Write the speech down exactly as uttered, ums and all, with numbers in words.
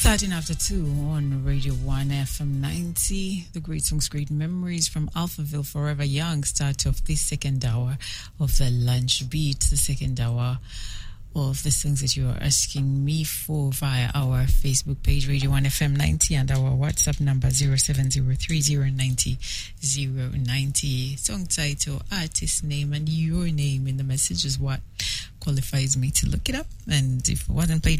Starting after two on Radio one F M ninety, the great songs, great memories from Alphaville Forever Young. Start of this second hour of the lunch beat, the second hour of the songs that you are asking me for via our Facebook page, Radio one F M ninety, and our WhatsApp number zero seven zero three zero nine zero zero nine zero. Song title, artist name, and your name in the message is what qualifies me to look it up. And if it wasn't played